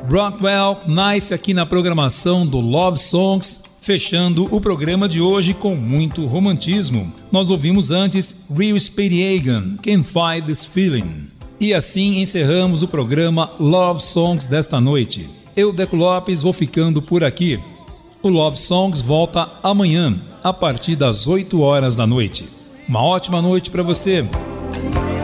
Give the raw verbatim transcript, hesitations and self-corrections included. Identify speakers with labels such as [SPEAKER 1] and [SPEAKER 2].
[SPEAKER 1] Rockwell Knife aqui na programação do Love Songs, fechando o programa de hoje com muito romantismo. Nós ouvimos antes Real Spadiagan, Can't Fight This Feeling. E assim encerramos o programa Love Songs desta noite. Eu, Deco Lopes, vou ficando por aqui. O Love Songs volta amanhã, a partir das oito horas da noite. Uma ótima noite para você.